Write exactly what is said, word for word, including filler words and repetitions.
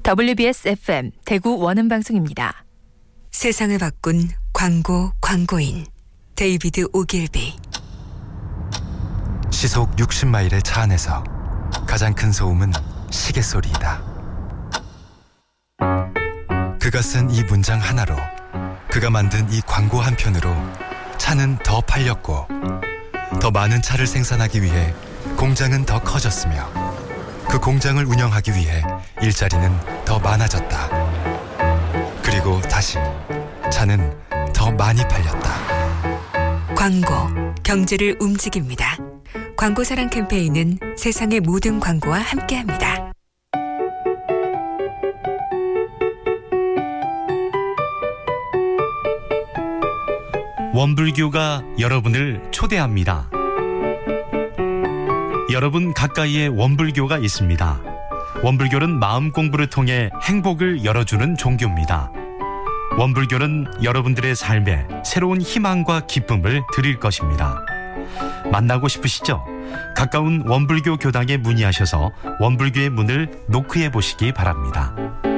더블유비에스 에프엠 대구 원음방송입니다. 세상을 바꾼 광고 광고인 데이비드 오길비. 시속 육십 마일의 차 안에서 가장 큰 소음은 시계 소리이다. 그가 쓴 이 문장 하나로, 그가 만든 이 광고 한 편으로 차는 더 팔렸고, 더 많은 차를 생산하기 위해 공장은 더 커졌으며, 그 공장을 운영하기 위해 일자리는 더 많아졌다. 그리고 다시 차는 더 많이 팔렸다. 광고, 경제를 움직입니다. 광고사랑 캠페인은 세상의 모든 광고와 함께합니다. 원불교가 여러분을 초대합니다. 여러분 가까이에 원불교가 있습니다. 원불교는 마음 공부를 통해 행복을 열어주는 종교입니다. 원불교는 여러분들의 삶에 새로운 희망과 기쁨을 드릴 것입니다. 만나고 싶으시죠? 가까운 원불교 교당에 문의하셔서 원불교의 문을 노크해 보시기 바랍니다.